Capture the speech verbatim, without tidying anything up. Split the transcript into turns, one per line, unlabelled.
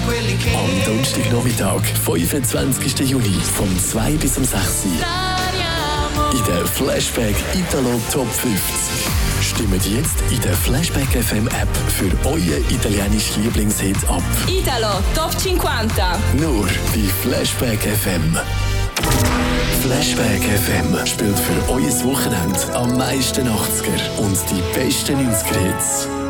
Am Donnerstagnachmittag, fünfundzwanzigsten Juni, vom zwei bis um sechs Uhr. In der Flashback Italo Top fünfzig. Stimmt jetzt in der Flashback F M App für euren italienischen Lieblingshit ab.
Italo Top cinquanta.
Nur bei Flashback F M. Flashback F M spielt für euer Wochenende am meisten achtziger und die besten neunziger Hits.